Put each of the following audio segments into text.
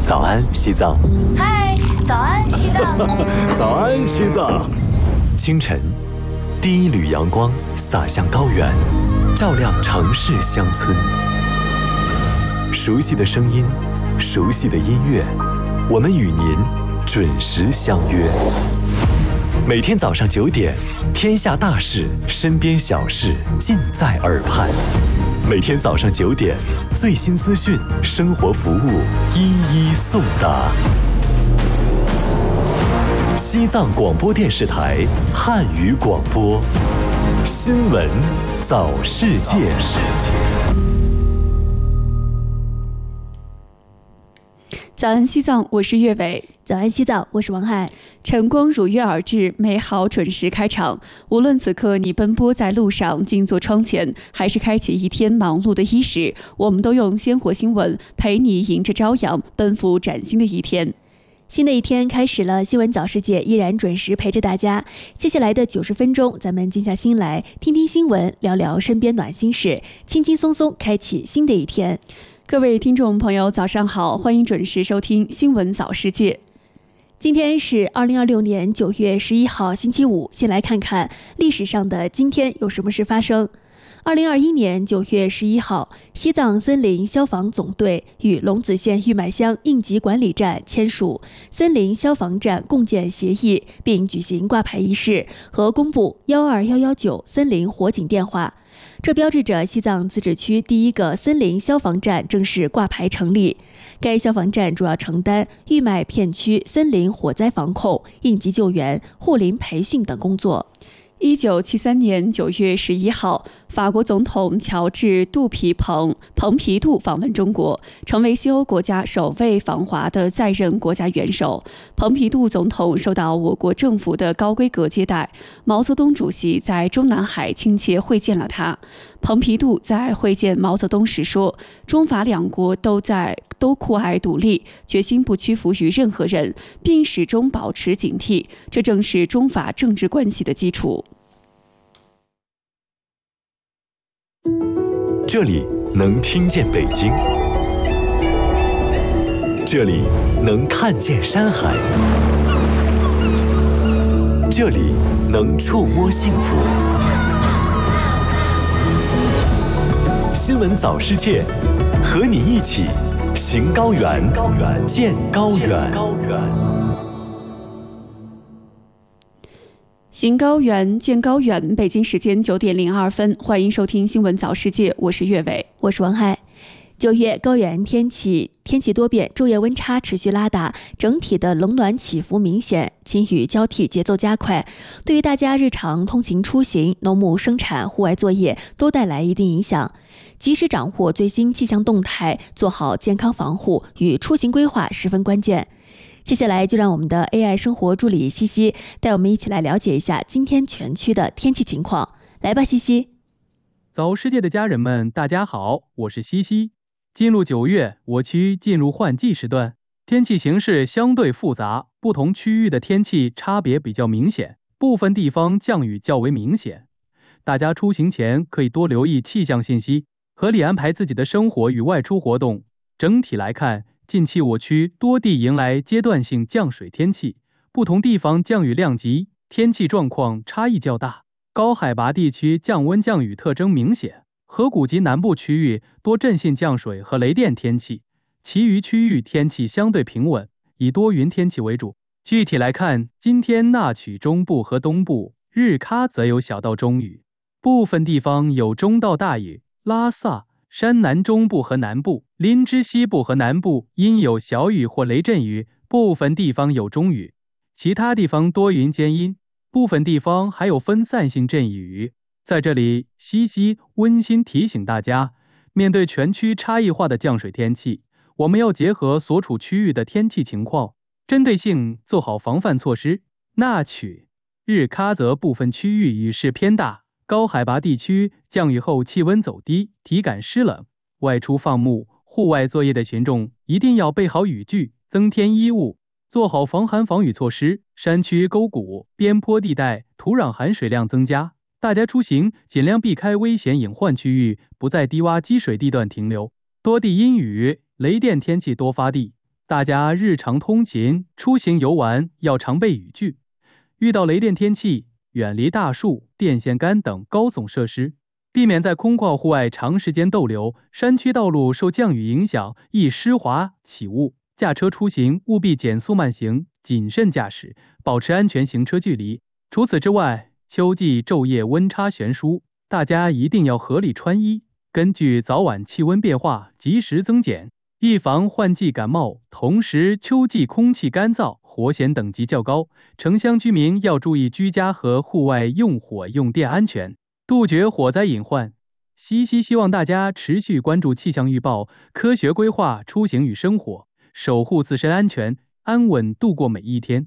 早安，西藏。 嗨，早安，西藏。 早安，西藏。清晨，第一缕阳光洒向高原，照亮城市乡村。熟悉的声音，熟悉的音乐，我们与您准时相约。每天早上9点，天下大事，身边小事，尽在耳畔。每天早上9点，最新资讯、生活服务一一送达。西藏广播电视台汉语广播，新闻早世界。 早安西藏，我是岳伟。 早安西藏，我是王海。 晨光如约而至，美好准时开场。无论此刻你奔波在路上，静坐窗前，还是开启一天忙碌的伊始，我们都用鲜活新闻陪你迎着朝阳，奔赴崭新的一天。 新的一天开始了，新闻早世界依然准时陪着大家。接下来的90分钟，咱们静下心来，听听新闻，聊聊身边暖心事，轻轻松松开启新的一天。 各位听众朋友，早上好，欢迎准时收听新闻早世界。 今天是2026年9月11号星期五，先来看看历史上的今天有什么事发生。2021年9月11号，西藏森林消防总队与龙子县玉买乡应急管理站签署森林消防站共建协议，并举行挂牌仪式和公布12119森林火警电话。这标志着西藏自治区第一个森林消防站正式挂牌成立。该消防站主要承担玉买片区森林火灾防控、应急救援、护林培训等工作。 1973年9月11号，法国总统乔治·蓬皮杜访问中国，成为西欧国家首位访华的在任国家元首。蓬皮杜总统受到我国政府的高规格接待，毛泽东主席在中南海亲切会见了他。蓬皮杜在会见毛泽东时说：“中法两国都酷爱独立，决心不屈服于任何人，并始终保持警惕，这正是中法政治关系的基础。” 这里能听见北京，这里能看见山海，这里能触摸幸福。新闻早世界，和你一起行高原，见高原。 行高原，见高原。北京时间9点02分，欢迎收听新闻早世界，我是岳伟， 我是王海。9月高原天气多变，昼夜温差持续拉大，整体的冷暖起伏明显，晴雨交替节奏加快，对于大家日常通勤出行、农牧生产、户外作业都带来一定影响。及时掌握最新气象动态，做好健康防护与出行规划十分关键。接下来就让我们的 AI 生活助理西西带我们一起来了解一下今天全区的天气情况。来吧，西西。 早世界的家人们，大家好，我是西西。进入9月，我区进入换季时段，天气形势相对复杂，不同区域的天气差别比较明显，部分地方降雨较为明显。大家出行前可以多留意气象信息，合理安排自己的生活与外出活动。整体来看，近期我区多地迎来阶段性降水天气，不同地方降雨量级、天气状况差异较大。高海拔地区降温降雨特征明显，河谷及南部区域多阵性降水和雷电天气，其余区域天气相对平稳，以多云天气为主。具体来看，今天那曲中部和东部、日喀则有小到中雨，部分地方有中到大雨。拉萨、山南中部和南部、林芝西部和南部因有小雨或雷阵雨，部分地方有中雨，其他地方多云间阴，部分地方还有分散性阵雨。在这里，西西温馨提醒大家，面对全区差异化的降水天气，我们要结合所处区域的天气情况，针对性做好防范措施。那曲、日喀则部分区域雨势偏大，高海拔地区降雨后气温走低，体感湿冷，外出放牧、户外作业的群众一定要备好雨具，增添衣物，做好防寒防雨措施。山区沟谷、边坡地带土壤含水量增加，大家出行尽量避开危险隐患区域，不在低洼积水地段停留。多地阴雨、雷电天气多发地， 大家日常通勤、出行游玩要常备雨具，遇到雷电天气，远离大树、电线杆等高耸设施，避免在空旷户外长时间逗留。山区道路受降雨影响，易湿滑起雾，驾车出行务必减速慢行，谨慎驾驶，保持安全行车距离。除此之外，秋季昼夜温差悬殊，大家一定要合理穿衣，根据早晚气温变化及时增减，以防换季感冒。同时，秋季空气干燥，火险等级较高，城乡居民要注意居家和户外用火用电安全，杜绝火灾隐患。西西希望大家持续关注气象预报，科学规划出行与生活，守护自身安全，安稳度过每一天。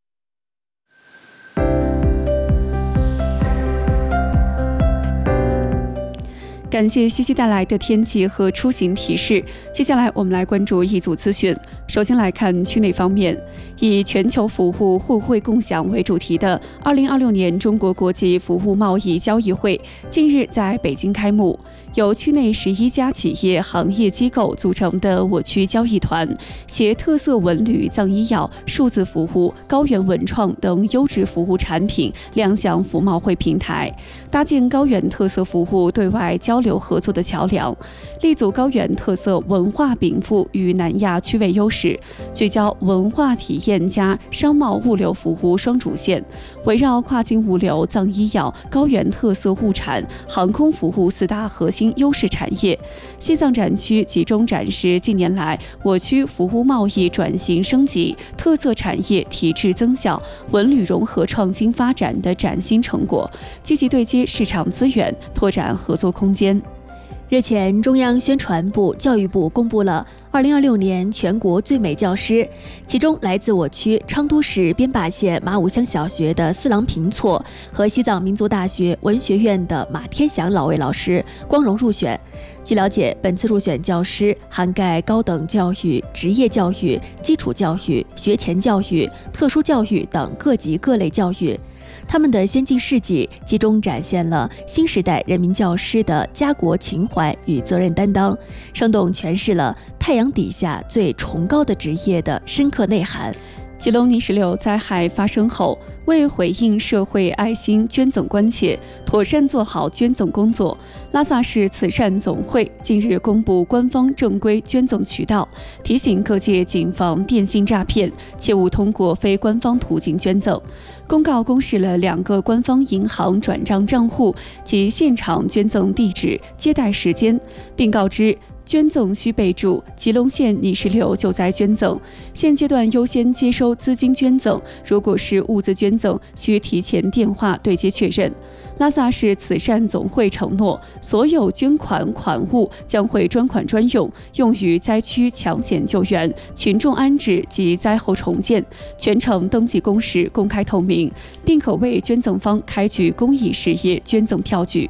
感谢西西带来的天气和出行提示。接下来我们来关注一组资讯。首先来看区内方面，以全球服务互惠共享为主题的2026年中国国际服务贸易交易会近日在北京开幕。由区内11家企业行业机构组成的我区交易团，携特色文旅、藏医药、数字服务、高原文创等优质服务产品亮相服贸会平台，搭建高原特色服务对外交流合作的桥梁，立足高原特色文化禀赋与南亚区位优势，聚焦文化体验加商贸物流服务双主线，围绕跨境物流、藏医药、高原特色物产、航空服务4大核心优势产业。西藏展区集中展示近年来我区服务贸易转型升级、特色产业提质增效、文旅融合创新发展的崭新成果，积极对接市场资源，拓展合作空间。 日前，中央宣传部、教育部公布了2026年全国最美教师，其中来自我区昌都市边坝县马武乡小学的四郎平措和西藏民族大学文学院的马天祥老魏老师光荣入选。据了解，本次入选教师涵盖高等教育、职业教育、基础教育、学前教育、特殊教育等各级各类教育。他们的先进事迹集中展现了新时代人民教师的家国情怀与责任担当，生动诠释了太阳底下最崇高的职业的深刻内涵。 吉隆泥石流灾害发生后，为回应社会爱心捐赠关切，妥善做好捐赠工作，拉萨市慈善总会近日公布官方正规捐赠渠道，提醒各界谨防电信诈骗，切勿通过非官方途径捐赠。公告公示了2个官方银行转账账户及现场捐赠地址、接待时间，并告知捐赠需备注吉隆县泥石流救灾捐赠，现阶段优先接收资金捐赠，如果是物资捐赠，需提前电话对接确认。拉萨市慈善总会承诺，所有捐款款物将会专款专用，用于灾区抢险救援、群众安置及灾后重建，全程登记公示公开透明，并可为捐赠方开具公益事业捐赠票据。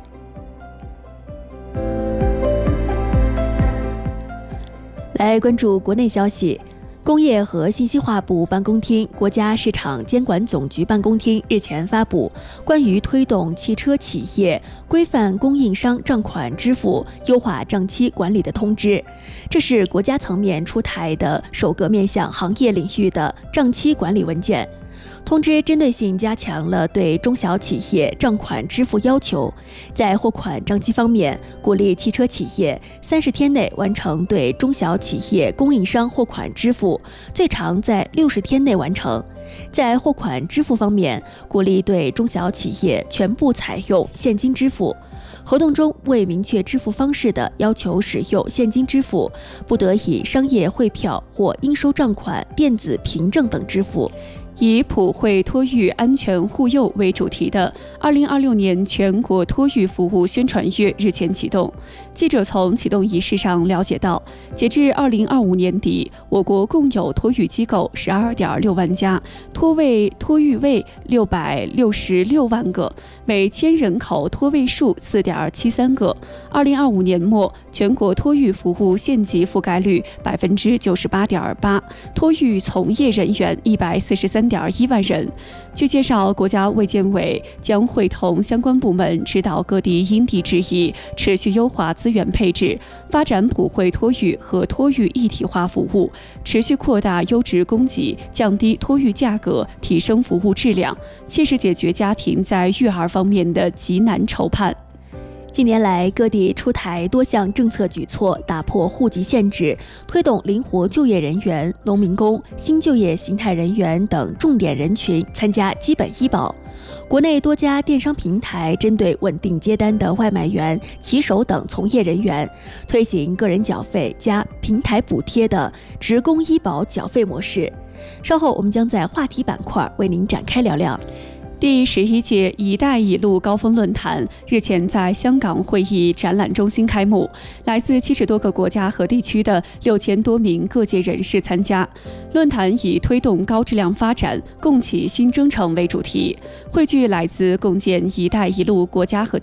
来关注国内消息，工业和信息化部办公厅、国家市场监管总局办公厅日前发布关于推动汽车企业规范供应商账款支付、优化账期管理的通知。这是国家层面出台的首个面向行业领域的账期管理文件。通知针对性加强了对中小企业账款支付要求，在货款账期方面，鼓励汽车企业30天内完成对中小企业供应商货款支付，最长在60天内完成。在货款支付方面，鼓励对中小企业全部采用现金支付。合同中未明确支付方式的，要求使用现金支付，不得以商业汇票或应收账款、电子凭证等支付。 以普惠托育、安全护佑为主题的2026年全国托育服务宣传月日前启动。记者从启动仪式上了解到，截至2025年底，我国共有托育机构12.6万家，托育位666万个，每1000人口托位数4.73个。2025年末，全国托育服务县级覆盖率98.8%，托育从业人员143.1万人。据介绍，国家卫健委将会同相关部门指导各地因地制宜，持续优化资源配置，发展普惠托育和托育一体化服务，持续扩大优质供给，降低托育价格，提升服务质量，切实解决家庭在育儿方面的急难愁盼。 近年来，各地出台多项政策举措，打破户籍限制，推动灵活就业人员、农民工、新就业形态人员等重点人群参加基本医保。国内多家电商平台针对稳定接单的外卖员、骑手等从业人员，推行个人缴费加平台补贴的职工医保缴费模式。稍后我们将在话题板块为您展开聊聊。 第11届“一带一路”高峰论坛日前在香港会议展览中心开幕，来自70多个国家和地区的6000多名各界人士参加。论坛以推动高质量发展、共启新征程为主题，汇聚来自共建“一带一路”国家和